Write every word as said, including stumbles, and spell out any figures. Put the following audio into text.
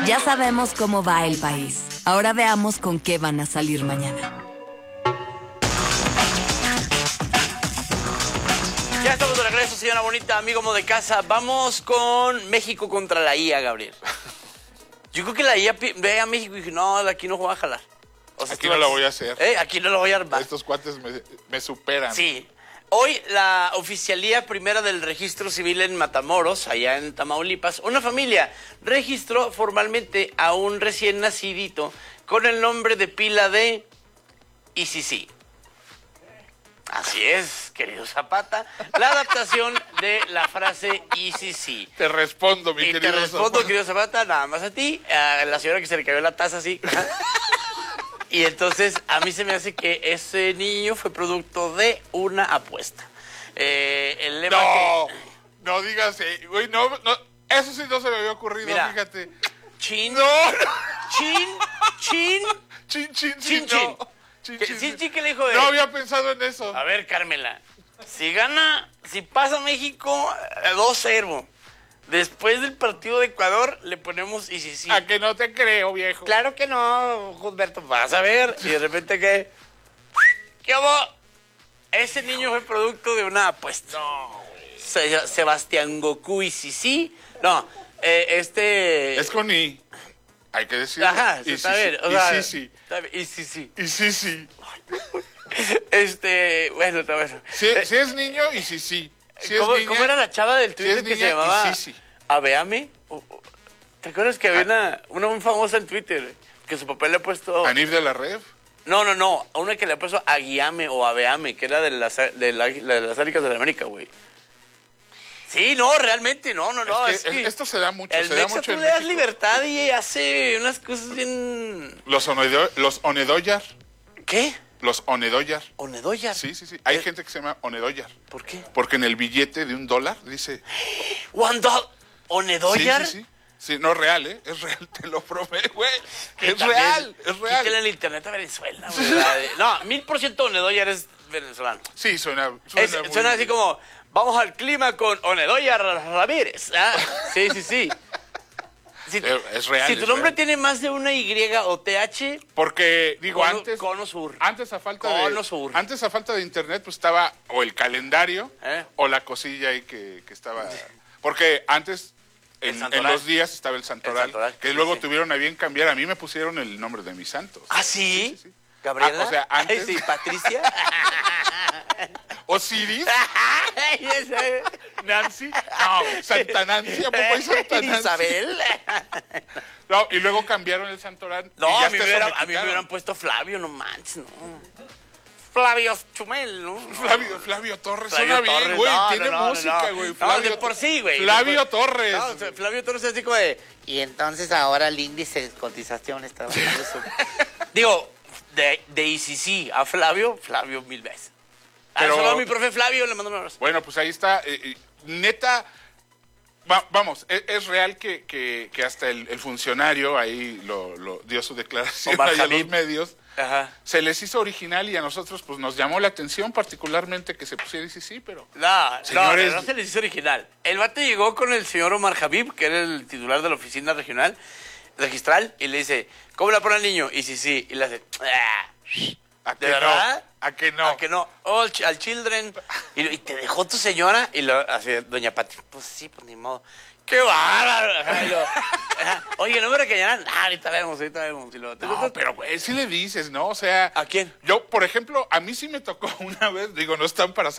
Ya sabemos cómo va el país. Ahora veamos con qué van a salir mañana. Ya estamos de regreso, señora bonita, amigo amo de casa. Vamos con México contra la I A, Gabriel. Yo creo que la I A ve a México y dice, no, de aquí no voy a jalar. O sea, aquí no lo voy a hacer. ¿Eh? Aquí no lo voy a armar. Estos cuates me, me superan. Sí. Hoy la oficialía primera del registro civil en Matamoros, allá en Tamaulipas, una familia registró formalmente a un recién nacidito con el nombre de pila de I C C. Así es, querido Zapata, la adaptación de la frase I C C. Te respondo, mi y querido te respondo, Zapata. querido Zapata, nada más a ti, a la señora que se le cayó la taza así. Y entonces a mí se me hace que ese niño fue producto de una apuesta. Eh, el lema No, que... no digas, eh, güey, no, no, eso sí no se me había ocurrido, Mira, fíjate. Chin, No, chin, chin, chin, chin, chin, chin, chin. no. Chin, ¿Qué- chin, sí, chin. sí, ¿qué le dijo de...? No había pensado en eso. A ver, Carmela, si gana, si pasa México eh, dos cero, después del partido de Ecuador le ponemos I C C. A que no te creo, viejo. Claro que no, Gilberto, vas a ver. Y de repente, ¿qué? ¿Qué hubo? Ese niño fue producto de una apuesta. No, Se- Sebastián Goku I C C. No, eh, este... es con I. Hay que decirlo. Ajá, Y está sí, bien. sí, O y sea, sí, sí. está bien, Y sí, sí. Y sí, sí. Este, bueno, está bueno. Si, Eh, si es niño, y sí, sí. Si ¿Cómo, es niña, cómo era la chava del si Twitter es que se niña, y llamaba sí, sí. Aveame? O- o- ¿Te acuerdas que había una, una muy famosa en Twitter que su papá le ha puesto... Anif de la Red. No, no, no, a una que le ha puesto Aguiame o Aveame, que era de las, de la- de las Águilas de la América, güey. Sí, no, realmente, no, no, no. Es Es que que esto se da mucho, el se da Mexa mucho tú en le das México. libertad y hace unas cosas bien... Los, onedo, los onedoyar. ¿Qué? Los onedoyar. ¿Onedoya? Sí, sí, sí. Hay Eh, gente que se llama onedoyar. ¿Por qué? Porque en el billete de un dólar dice... ¿One dollar? Sí, ¿Onedoyar? sí, sí. Sí, no es real, ¿eh? Es real, te lo prometo, güey. Que Es también real, es real. quítale el internet a Venezuela, güey. La de- No, mil por ciento Onedoyar es venezolano. Sí, suena... Suena, Es- muy suena así bien. como, vamos al clima con Onedoyar Ramírez. Ah, sí, sí, sí. Si, Eh, es real, si tu es nombre real. tiene más de una Y o T H, Porque, digo, Cono- antes... Cono Sur. Antes a falta Cono de... Sur. Antes a falta de internet, pues estaba o el calendario ¿Eh? o la cosilla ahí que, que estaba... Porque antes... El En, en santoral. los días estaba el santoral, El santoral, que sí, luego sí. tuvieron a bien cambiar. A mí me pusieron el nombre de mis santos. ¿Ah, sí? Sí, sí, sí. ¿Gabriela? Ah, o sea, antes- Ay, sí, ¿Patricia? Osiris, Ay, ese- Nancy, no, Santa Nancy, ¿a poco hay Santa Nancy? Isabel. No, y luego cambiaron el santoral. No, y ya a mí, hasta me eso hubieran, me a mí me quitaron. hubieran puesto Flavio, no manches, no. Flavio Chumel, ¿no? Flavio, Flavio Torres, Flavio suena bien, Torres, güey, no, tiene no, no, música, no. güey. No, Flavio de por sí, güey. Flavio Después- Torres. No, o sea, Flavio Torres es así como de... Y entonces ahora el índice de cotización está bajando su... Digo, de, de I C C a Flavio, Flavio mil veces. Pero- Pero... a mi profe Flavio, le mando un abrazo. Bueno, pues ahí está. eh, eh, neta, va- vamos, es, es real que, que, que hasta el, el funcionario ahí lo, lo dio su declaración Omar ahí a los Habib. medios. Ajá. Se les hizo original y a nosotros pues nos llamó la atención particularmente que se pusiera sí, sí, pero... No, Señores- no, no se les hizo original. El vato llegó con el señor Omar Habib, que era el titular de la oficina regional, registral, y le dice, ¿cómo la pone el niño? Y sí, sí, y le hace, "Ah". ¿A ¿De que verdad? no? ¿A que no? ¿A que no? Oh, al, ch- al children. Y, lo- y te dejó tu señora, y lo hace doña Pati, pues sí, pues ni modo. ¡Qué bárbaro! Ajá, y lo- ajá, oye, no me regañarán. Ah, ahorita vemos, ahorita vemos. Y lo, ¿te No, gusta? pero güey, sí le dices, ¿no? O sea... ¿A quién? Yo, por ejemplo, a mí sí me tocó una vez, digo, no están para